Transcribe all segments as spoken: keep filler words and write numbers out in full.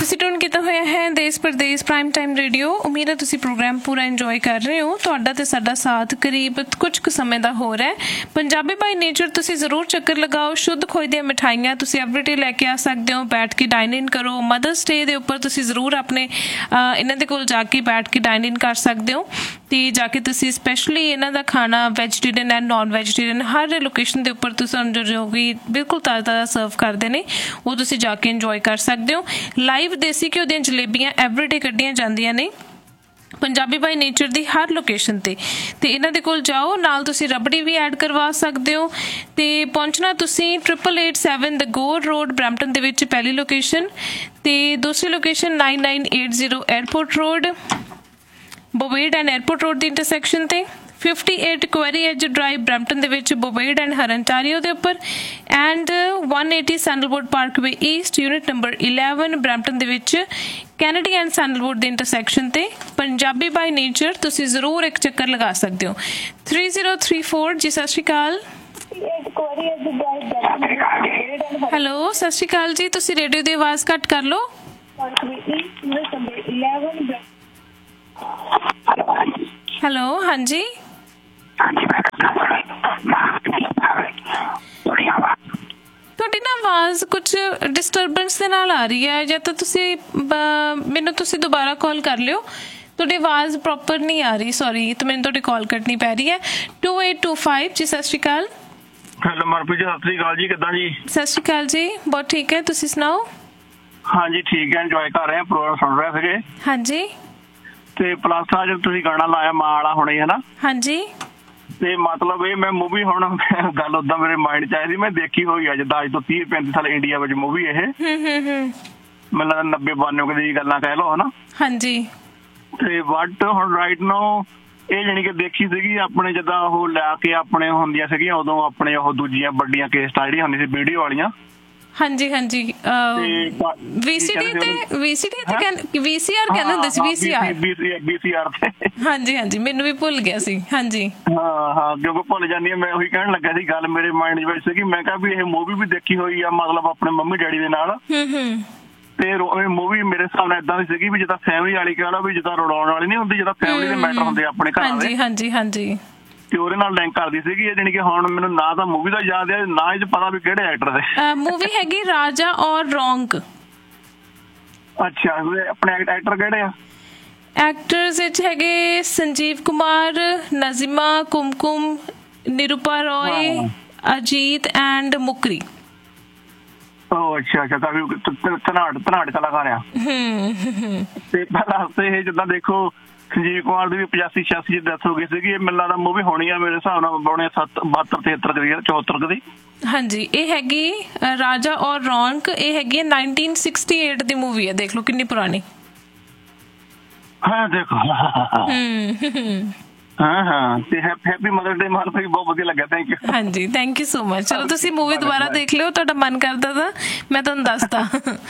ਤੁਸੀਂ ਟੂਨ ਕੀਤਾ ਹੋਇਆ ਹੈ ਦੇਸ਼ ਪ੍ਰਦੇਸ਼ ਪ੍ਰਾਈਮ ਟਾਈਮ ਰੇਡੀਓ। ਉਮੀਦ ਹੈ ਤੁਸੀਂ ਪ੍ਰੋਗਰਾਮ ਪੂਰਾ ਇੰਜੋਏ ਕਰ ਰਹੇ ਹੋ। ਤੁਹਾਡਾ ਤੇ ਸਾਡਾ ਸਾਥ ਕਰੀਬ ਕੁਝ ਕੁ ਸਮੇਂ ਦਾ ਹੋ ਰਿਹਾ। ਪੰਜਾਬੀ ਬਾਈ ਨੇਚਰ ਤੁਸੀਂ ਜ਼ਰੂਰ ਚੱਕਰ ਲਗਾਓ। ਸ਼ੁੱਧ ਖੋਏ ਦੀਆਂ ਮਿਠਾਈਆਂ ਤੁਸੀਂ ਐਵਰੀਡੇ ਲੈ ਕੇ ਆ ਸਕਦੇ ਹੋ। ਬੈਠ ਕੇ ਡਾਈਨ ਇਨ ਕਰੋ। ਮਦਰਸ ਡੇ ਦੇ ਉੱਪਰ ਤੁਸੀਂ ਜ਼ਰੂਰ ਆਪਣੇ ਇਹਨਾਂ ਦੇ ਕੋਲ ਜਾ ਕੇ ਬੈਠ ਕੇ ਡਾਈਨ ਇਨ ਕਰ ਸਕਦੇ ਹੋ ਅਤੇ ਜਾ ਕੇ ਤੁਸੀਂ ਸਪੈਸ਼ਲੀ ਇਹਨਾਂ ਦਾ ਖਾਣਾ vegetarian and non vegetarian Har location ਦੇ ਉੱਪਰ ਤੁਸੀਂ ਜੋ ਵੀ ਬਿਲਕੁਲ ਤਾਜ਼ਾ ਤਾਜ਼ਾ ਸਰਵ ਕਰਦੇ ਨੇ ਉਹ ਤੁਸੀਂ ਜਾ ਕੇ ਇੰਜੋਏ ਕਰ ਸਕਦੇ ਹੋ। ਲਾਈਵ ਦੇਸੀ ਘਿਓ ਦੀਆਂ ਜਲੇਬੀਆਂ ਐਵਰੀਡੇ ਕੱਢੀਆਂ ਜਾਂਦੀਆਂ ਨੇ Punjabi by nature the Har location 'ਤੇ ਅਤੇ ਇਹਨਾਂ ਦੇ ਕੋਲ ਜਾਓ। ਨਾਲ ਤੁਸੀਂ ਰਬੜੀ ਵੀ ਐਡ ਕਰਵਾ ਸਕਦੇ ਹੋ ਅਤੇ ਪਹੁੰਚਣਾ ਤੁਸੀਂ ਟ੍ਰਿਪਲ ਏਟ ਸੈਵਨ ਦ ਗੋਰ ਰੋਡ ਬਰੈਂਪਟਨ ਦੇ ਵਿੱਚ ਪਹਿਲੀ ਲੋਕੇਸ਼ਨ ਅਤੇ ਦੂਸਰੀ location nine nine eight zero airport road ਬੋਵੇਡ and airport road the intersection 'ਤੇ fifty eight query as drive Brampton ਦੇ ਵਿੱਚ ਬੋਵੇਡ ਐਂਡ ਹਰਨਟਾਰੀਓ ਦੇ ਉੱਪਰ and one eighty sandalwood Parkway East unit number eleven Brampton ਦੇ ਵਿੱਚ ਕੈਨੇਡੀ ਐਂਡ ਸੈਂਡਲਵੁੱਡ ਦੇ intersection 'ਤੇ Punjabi by nature ਤੁਸੀਂ ਜ਼ਰੂਰ ਇੱਕ ਚੱਕਰ ਲਗਾ ਸਕਦੇ ਹੋ। Three zero three four G ਸਤਿ ਸ਼੍ਰੀ ਅਕਾਲ। ਹੈਲੋ ਸਤਿ ਸ਼੍ਰੀ ਅਕਾਲ ਜੀ। ਤੁਸੀਂ ਰੇਡੀਓ ਦੀ ਆਵਾਜ਼ ਘੱਟ ਕਰ ਲਓ। ਹੈਲੋ ਹਾਂਜੀ ਤੁਹਾਡੀ ਨਾ ਆਵਾਜ਼ ਕੁਛ ਡਿਸਟਰਬੈਂਸ ਦੇ ਨਾਲ ਆ ਰਹੀ ਹੈ ਜਾਂ ਤਾਂ ਤੁਸੀਂ ਮੈਨੂੰ ਤੁਸੀਂ ਦੁਬਾਰਾ ਕਾਲ ਕਰ ਲਿਓ। ਤੁਹਾਡੀ ਆਵਾਜ਼ ਪ੍ਰੋਪਰ ਨਹੀਂ ਆ ਰਹੀ ਸੋਰੀ ਤਾਂ ਮੈਨੂੰ ਤੁਹਾਡੀ ਕਾਲ ਕੱਟਣੀ ਪੈ ਰਹੀ ਹੈ। To eight two five G ਸਤਿ ਸ਼੍ਰੀ ਅਕਾਲ। ਹੈਲੋ ਮਨਪ੍ਰੀਤ ਜੀ ਸਤਿ ਸ਼੍ਰੀ ਅਕਾਲ ਜੀ। ਕਿੱਦਾਂ ਜੀ? ਸਤਿ ਸ਼੍ਰੀ ਅਕਾਲ ਜੀ ਬਹੁਤ ਠੀਕ ਹੈ ਤੁਸੀਂ ਸੁਣਾਓ? ਹਾਂਜੀ ਠੀਕ ਹੈ ਇੰਜੋਏ ਕਰ ਰਹੇ ਪ੍ਰੋਗਰਾਮ ਸੁਣ ਰਹੇ ਸੀਗੇ। ਹਾਂਜੀ ਤੇ ਪਲੱਸ ਆ ਜਦੋਂ ਤੁਸੀਂ ਗਾਣਾ ਲਾਇਆ ਮਾਂ ਵਾਲਾ ਹੁਣੇ ਹਨਾ। ਹਾਂਜੀ ਤੇ ਮਤਲਬ ਇਹ ਮੈਂ ਮੂਵੀ ਹੁਣ ਗੱਲ ਓਦਾਂ ਮੇਰੇ ਮਾਇੰਡ ਚ ਆਈ ਸੀ ਮੈਂ ਦੇਖੀ ਹੋਈ ਆ ਜਿੱਦਾਂ ਅੱਜ ਤੋਂ ਤੀਹ ਪੈਂਤੀ ਸਾਲ ਇੰਡੀਆ ਵਿੱਚ ਮੂਵੀ ਇਹ ਮੈਨੂੰ ਲੱਗਦਾ ਨੱਬੇ ਬਾਨਵੇਂ ਦੀ ਗੱਲਾਂ ਕਹਿ ਲਓ ਹਨਾ। ਹਾਂਜੀ ਤੇ ਬਟ ਹੁਣ ਰਾਈਟ ਨਾਓ ਇਹ ਜਾਣੀ ਕਿ ਦੇਖੀ ਸੀਗੀ ਆਪਣੇ ਜਿੱਦਾਂ ਉਹ ਲੈ ਕੇ ਆਪਣੇ ਹੁੰਦੀਆਂ ਸੀਗੀਆਂ ਉਦੋਂ ਆਪਣੇ ਉਹ ਦੂਜੀਆਂ ਵੱਡੀਆਂ ਕੇਸਟਾਂ ਜਿਹੜੀਆਂ ਹੁੰਦੀਆਂ ਸੀ ਵੀਡੀਓ ਵਾਲੀਆਂ। ਹਾਂਜੀ ਹਾਂਜੀ ਵੀਸੀਡੀ ਤੇ ਵੀਸੀਡੀ ਤੇ ਵੀਸੀਆਰ ਕਹਿੰਦੇ ਹੁੰਦੇ ਸੀ। ਵੀਸੀਆਰ ਵੀਸੀਆਰ ਹਾਂਜੀ ਹਾਂਜੀ ਮੈਨੂੰ ਵੀ ਭੁੱਲ ਗਿਆ ਸੀ। ਹਾਂਜੀ ਹਾਂ ਹਾਂ ਕਿਉਂਕਿ ਭੁੱਲ ਜਾਂਦੀ ਮੈਂ ਉਹੀ ਕਹਿਣ ਲੱਗਾ ਸੀ ਗੱਲ ਮੇਰੇ ਮਾਇੰਡ ਵਿੱਚ ਸੀਗੀ। ਮੈਂ ਕਿਹਾ ਵੀ ਇਹ ਮੂਵੀ ਵੀ ਦੇਖੀ ਹੋਈ ਆ ਮਤਲਬ ਆਪਣੇ ਮੰਮੀ ਡੈਡੀ ਦੇ ਨਾਲ ਤੇ ਮੂਵੀ ਮੇਰੇ ਹਿਸਾਬ ਨਾਲ ਏਦਾਂ ਦੀ ਸੀਗੀ ਵੀ ਜਿੱਦਾਂ ਫੈਮਿਲੀ ਵਾਲੀ ਕਹਿ ਲਓ ਵੀ ਜਿੱਦਾਂ ਰੁਲਾਉਣ ਵਾਲੀ ਨੀ ਹੁੰਦੀ ਜਿੱਦਾਂ ਫੈਮਿਲੀ ਦੇ ਮੈਟਰ ਹੁੰਦੇ ਆਪਣੇ ਘਰ ਦੇ। ਹਾਂਜੀ ਹਾਂਜੀ ਤੇ ਉਹਦੇ ਨਾਲ ਲਿੰਕ ਕਰਦੀ ਸੀਗੀ ਇਹ ਜਾਣੀ ਕਿ ਹੁਣ ਮੈਨੂੰ ਨਾ ਤਾਂ ਮੂਵੀ ਦਾ ਯਾਦ ਹੈ ਨਾ ਇਹ ਪਤਾ ਵੀ ਕਿਹੜੇ ਐਕਟਰ ਦੇ। ਮੂਵੀ ਹੈਗੀ ਰਾਜਾ ਔਰ ਰੌਂਕ। ਅੱਛਾ ਆਪਣੇ ਐਕਟਰ ਕਿਹੜੇ ਆ? ਐਕਟਰਸ ਵਿੱਚ ਹੈਗੇ ਸੰਜੀਵ ਕੁਮਾਰ ਨਜ਼ੀਮਾ ਕੁਮਕੁਮ ਨਿਰੂਪਾ ਰੋਏ ਅਜੀਤ ਐਂਡ ਮੁਕਰੀ। ਉਹ ਅੱਛਾ ਅੱਛਾ ਕਾਫੀ ਧਨਾੜ ਧਨਾੜ ਕਲਾਕਾਰ ਆ। ਤੇ ਪਹਿਲਾਂ ਇਹ ਜਿੱਦਾਂ ਦੇਖੋ ਸੰਜੀਵ ਕੁਮਾਰ ਦੀ ਵੀ ਪਚਾਸੀ ਛਿਆਸੀ ਚ ਡੈਥ ਹੋ ਗਈ ਸੀਗੀ। ਇਹ ਮੈਨੂੰ ਲੱਗਦਾ ਮੂਵੀ ਹੋਣੀ ਆ ਮੇਰੇ ਹਿਸਾਬ ਨਾਲ ਪਾਉਣੇ ਸੱਤ ਬਹੱਤਰ ਤੇਹੱਤਰ ਕਦੀ ਚੌਹੱਤਰ ਕਦੀ। ਹਾਂਜੀ ਇਹ ਹੈਗੀ ਰਾਜਾ ਔਰ ਰੌਣਕ। ਇਹ ਹੈਗੀ ਨਾਈਨਟੀਨ ਸਿਕਸਟੀ ਏਟ ਦੀ ਮੂਵੀ ਹੈ। ਦੇਖ ਲਓ ਕਿੰਨੀ ਪੁਰਾਣੀ। ਹਾਂ ਦੇਖੋ ਹਾਂ ਹਾਂ ਤੇ ਹੈਪੀ ਮਦਰਸ ਡੇ ਮਨਪ੍ਰੀਤ ਬਹੁਤ ਵਧੀਆ ਲੱਗਿਆ ਥੈਂਕ ਯੂ। ਹਾਂਜੀ ਥੈਂਕ ਯੂ ਸੋ ਮਚ। ਚਲੋ ਤੁਸੀਂ ਮੂਵੀ ਦੁਬਾਰਾ ਦੇਖ ਲਿਓ ਤੁਹਾਡਾ ਮਨ ਕਰਦਾ ਤਾਂ ਮੈਂ ਤੁਹਾਨੂੰ ਦੱਸਦਾ।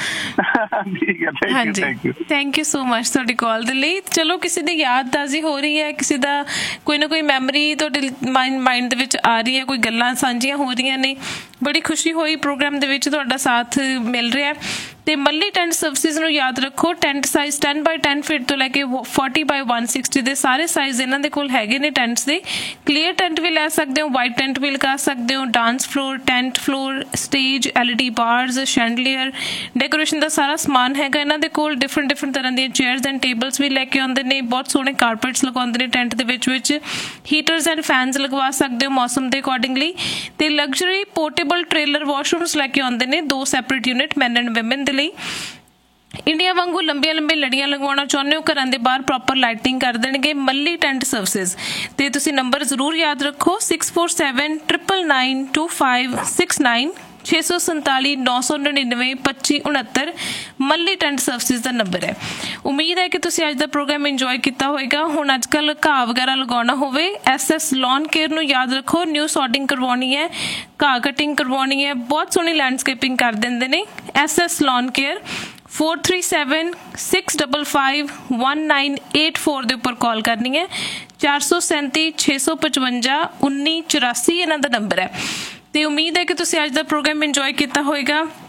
ਹਾਂਜੀ ਥੈਂਕ ਯੂ ਸੋ ਮਚ ਤੁਹਾਡੀ ਕਾਲ ਦੇ ਲਈ। ਚਲੋ ਕਿਸੇ ਦੀ ਯਾਦ ਤਾਜ਼ੀ ਹੋ ਰਹੀ ਹੈ ਕਿਸੇ ਦਾ ਕੋਈ ਨਾ ਕੋਈ ਮੈਮਰੀ ਤੁਹਾਡੇ ਮਾਈਂਡ ਮਾਈਂਡ ਦੇ ਵਿੱਚ ਆ ਰਹੀ ਹੈ ਕੋਈ ਗੱਲਾਂ ਸਾਂਝੀਆਂ ਹੋ ਰਹੀਆਂ ਨੇ। ਬੜੀ ਖੁਸ਼ੀ ਹੋਈ ਪ੍ਰੋਗਰਾਮ ਦੇ ਵਿੱਚ ਤੁਹਾਡਾ ਸਾਥ ਮਿਲ ਰਿਹਾ। ਤੇ ਮੱਲੀ ਟੈਂਟ ਸਰਵਿਸਿਜ਼ ਨੂੰ ਯਾਦ ਰੱਖੋ। ਟੈਂਟ ਸਾਈਜ਼ ਟੈਨ ਬਾਈ ਟੈਨ ਫੀਟ ਤੋਂ ਲੈ ਕੇ ਫੋਰਟੀ ਬਾਈ ਵਨ ਸਿਕਸਟੀ ਦੇ ਸਾਰੇ ਸਾਈਜ਼ ਇਹਨਾਂ ਦੇ ਕੋਲ ਹੈਗੇ ਨੇ ਟੈਂਟਸ ਦੇ। ਕਲੀਅਰ ਟੈਂਟ ਵੀ ਲੈ ਸਕਦੇ ਹੋ ਵਾਈਟ ਟੈਂਟ ਵੀ ਲਗਾ ਸਕਦੇ ਹੋ। Dance floor tent floor stage L E D ਬਾਰਸ ਸ਼ੈਂਡਲੀਅਰ decoration ਦਾ ਸਾਰਾ ਸਮਾਨ ਹੈਗਾ ਇਹਨਾਂ ਦੇ ਕੋਲ। ਡਿਫਰੈਂਟ ਡਿਫਰੈਂਟ ਤਰ੍ਹਾਂ ਦੀਆਂ ਚੇਅਰਸ ਐਂਡ ਟੇਬਲਸ ਵੀ ਲੈ ਕੇ ਆਉਂਦੇ ਨੇ। ਬਹੁਤ ਸੋਹਣੇ ਕਾਰਪੇਟਸ ਲਗਾਉਂਦੇ ਨੇ ਟੈਂਟ ਦੇ ਵਿੱਚ ਵਿੱਚ ਹੀਟਰਸ ਐਂਡ ਫੈਨਸ ਲਗਵਾ ਸਕਦੇ ਹੋ ਮੌਸਮ ਦੇ ਅਕੋਰਡਿੰਗਲੀ। ਤੇ ਲਗਜ਼ਰੀ ਪੋਰਟੇਬਲ ਟ੍ਰੇਲਰ ਵਾਸ਼ਰੂਮਸ ਲੈ ਕੇ ਆਉਂਦੇ ਨੇ ਦੋ separate unit man and woman ਦੇ ਲਈ। ਇੰਡੀਆ ਵਾਂਗੂ ਲੰਬੀਆਂ ਲੰਬੀਆਂ ਲੜੀਆਂ ਲਗਵਾਉਣਾ ਚਾਹੁੰਦੇ ਹੋ ਘਰਾਂ ਦੇ ਬਾਹਰ ਪ੍ਰੋਪਰ ਲਾਈਟਿੰਗ ਕਰ ਦੇਣਗੇ ਮੱਲੀ ਟੈਂਟ ਸਰਵਿਸਿਜ਼। ਤੇ ਤੁਸੀਂ ਨੰਬਰ ਜ਼ਰੂਰ ਯਾਦ ਰੱਖੋ six four seven triple nine to five six nine ਛੇ ਸੌ ਸੰਤਾਲੀ ਨੌ ਸੌ ਨੜਿਨਵੇਂ ਪੱਚੀ ਉਣੱਤਰ ਮੱਲੀ ਟੈਂਟ ਸਰਵਿਸਿਜ਼ ਦਾ ਨੰਬਰ ਹੈ। ਉਮੀਦ ਹੈ ਕਿ ਤੁਸੀਂ ਅੱਜ ਦਾ ਪ੍ਰੋਗਰਾਮ ਇੰਜੋਏ ਕੀਤਾ ਹੋਏਗਾ। ਹੁਣ ਅੱਜ ਕੱਲ੍ਹ ਘਾਹ ਵਗੈਰਾ ਲਗਾਉਣਾ ਹੋਵੇ ਐਸ ਐਸ ਲੌਨ ਕੇਅਰ ਨੂੰ ਯਾਦ ਰੱਖੋ। ਨਿਊ ਸੌਡਿੰਗ ਕਰਵਾਉਣੀ ਹੈ ਘਾਹ ਕਟਿੰਗ ਕਰਵਾਉਣੀ ਹੈ ਬਹੁਤ ਸੋਹਣੀ ਲੈਂਡਸਕੇਪਿੰਗ ਕਰ ਦਿੰਦੇ ਨੇ S S lawn care. Four three seven six double five one nine eight four ਦੇ ਉੱਪਰ ਕਾਲ ਕਰਨੀ ਹੈ। ਚਾਰ ਸੌ ਸੈਂਤੀ ਛੇ ਸੌ ਪਚਵੰਜਾ ਉੱਨੀ ਚੁਰਾਸੀ ਇਹਨਾਂ ਦਾ ਨੰਬਰ ਹੈ। ਤੇ ਉਮੀਦ ਹੈ ਕਿ ਤੁਸੀਂ ਅੱਜ ਦਾ ਪ੍ਰੋਗਰਾਮ ਇੰਜੋਏ ਕੀਤਾ ਹੋਏਗਾ।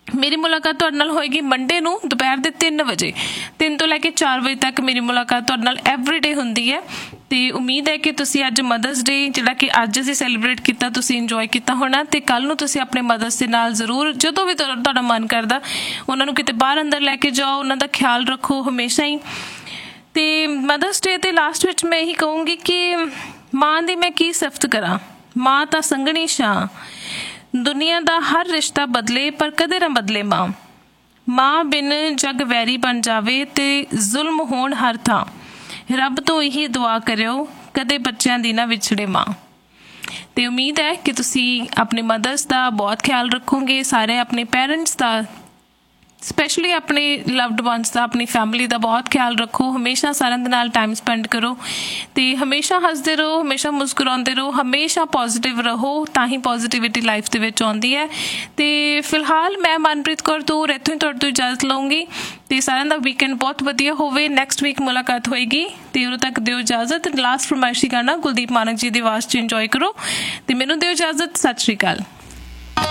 ਮੇਰੀ ਮੁਲਾਕਾਤ ਤੁਹਾਡੇ ਨਾਲ ਹੋਏਗੀ ਮੰਡੇ ਨੂੰ ਦੁਪਹਿਰ ਦੇ ਤਿੰਨ ਵਜੇ ਤਿੰਨ ਤੋਂ ਲੈ ਕੇ ਚਾਰ ਵਜੇ ਤੱਕ ਮੇਰੀ ਮੁਲਾਕਾਤ ਤੁਹਾਡੇ ਨਾਲ ਐਵਰੀ ਡੇ ਹੁੰਦੀ ਹੈ। ਤੇ ਉਮੀਦ ਹੈ ਕਿ ਤੁਸੀਂ ਅੱਜ ਮਦਰਸ ਡੇ ਜਿਹੜਾ ਕਿ ਅੱਜ ਅਸੀਂ ਸੈਲੀਬ੍ਰੇਟ ਕੀਤਾ ਤੁਸੀਂ ਇੰਜੋਏ ਕੀਤਾ ਹੋਣਾ, ਤੇ ਕੱਲ ਨੂੰ ਤੁਸੀਂ ਆਪਣੇ ਮਦਰਸ ਦੇ ਨਾਲ ਜ਼ਰੂਰ ਜਦੋਂ ਵੀ ਤੁਹਾਡਾ ਮਨ ਕਰਦਾ ਉਹਨਾਂ ਨੂੰ ਕਿਤੇ ਬਾਹਰ ਅੰਦਰ ਲੈ ਕੇ ਜਾਓ, ਉਹਨਾਂ ਦਾ ਖਿਆਲ ਰੱਖੋ ਹਮੇਸ਼ਾ ਹੀ। ਤੇ ਮਦਰਸ ਡੇ ਤੇ ਲਾਸਟ ਵਿੱਚ ਮੈਂ ਇਹੀ ਕਹੂੰਗੀ ਕਿ ਮਾਂ ਦੀ ਮੈਂ ਕੀ ਸਿਫਤ ਕਰਾਂ, ਮਾਂ ਤਾਂ ਸੰਘਣੀ ਛਾਂ, ਦੁਨੀਆ ਦਾ ਹਰ ਰਿਸ਼ਤਾ ਬਦਲੇ ਪਰ ਕਦੇ ਨਾ ਬਦਲੇ ਮਾਂ। ਮਾਂ ਬਿਨ ਜਗ ਵੈਰੀ ਬਣ ਜਾਵੇ ਤੇ ਜ਼ੁਲਮ ਹੋਣ ਹਰ ਥਾਂ, ਰੱਬ ਤੋਂ ਇਹੀ ਦੁਆ ਕਰਿਓ ਕਦੇ ਬੱਚਿਆਂ ਦੀ ਨਾ ਵਿਛੜੇ ਮਾਂ। ਤੇ ਉਮੀਦ ਹੈ ਕਿ ਤੁਸੀਂ ਆਪਣੇ ਮਦਰਸ ਦਾ ਬਹੁਤ ਖਿਆਲ ਰੱਖੋਗੇ, ਸਾਰੇ ਆਪਣੇ ਪੇਰੈਂਟਸ ਦਾ, ਸਪੈਸ਼ਲੀ ਆਪਣੇ ਲਵਡ ਵਨਸ ਦਾ, ਆਪਣੀ ਫੈਮਿਲੀ ਦਾ ਬਹੁਤ ਖਿਆਲ ਰੱਖੋ। ਹਮੇਸ਼ਾ ਸਾਰਿਆਂ ਦੇ ਨਾਲ ਟਾਈਮ ਸਪੈਂਡ ਕਰੋ ਤੇ ਹਮੇਸ਼ਾ ਹੱਸਦੇ ਰਹੋ, ਹਮੇਸ਼ਾ ਮੁਸਕਰਾਉਂਦੇ ਰਹੋ, ਹਮੇਸ਼ਾ ਪੋਜ਼ੀਟਿਵ ਰਹੋ, ਤਾਂ ਹੀ ਪੋਜ਼ੀਟਿਵਿਟੀ ਲਾਈਫ ਦੇ ਵਿੱਚ ਆਉਂਦੀ ਹੈ। ਤੇ ਫਿਲਹਾਲ ਮੈਂ ਮਨਪ੍ਰੀਤ ਕੌਰ ਤੋਂ ਇੱਥੋਂ ਹੀ ਤੁਹਾਡੇ ਤੋਂ ਇਜਾਜ਼ਤ ਲਊਂਗੀ ਤੇ ਸਾਰਿਆਂ ਦਾ ਵੀਕਐਂਡ ਬਹੁਤ ਵਧੀਆ ਹੋਵੇ। ਨੈਕਸਟ ਵੀਕ ਮੁਲਾਕਾਤ ਹੋਏਗੀ ਤੇ ਉਦੋਂ ਤੱਕ ਦਿਓ ਇਜਾਜ਼ਤ। ਲਾਸਟ ਫਰਮਾਇਸ਼ੀ ਗਾਣਾ ਕੁਲਦੀਪ ਮਾਨਕ ਜੀ ਦੀ ਆਵਾਜ਼ 'ਚ ਇੰਜੋਏ ਕਰੋ ਤੇ ਮੈਨੂੰ ਦਿਓ ਇਜਾਜ਼ਤ। ਸਤਿ ਸ਼੍ਰੀ ਅਕਾਲ।